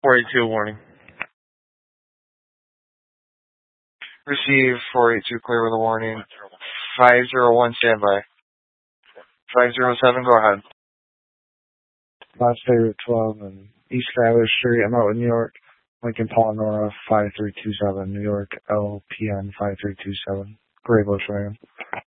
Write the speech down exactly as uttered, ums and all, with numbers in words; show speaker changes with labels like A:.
A: four eight two, warning. Receive four eight two, clear with a warning. five zero one, standby. five zero seven, go ahead.
B: Las Vegas twelve and East Skyler Street, I'm out in New York. Lincoln Polynora, five three two seven, New York, L P N five three two seven. Gray Volkswagen.